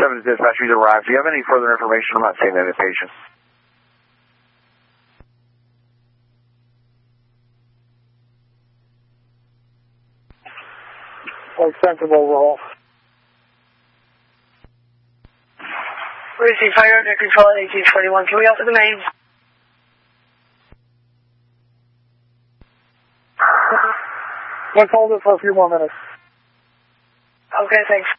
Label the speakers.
Speaker 1: 7 dispatch, he's arrived. Do you have any further information? I'm not seeing any patients.
Speaker 2: Extensive overhaul.
Speaker 3: Receive fire under control at 1821. Can we go to the main?
Speaker 2: Let's hold it for a few more minutes.
Speaker 3: Okay, thanks.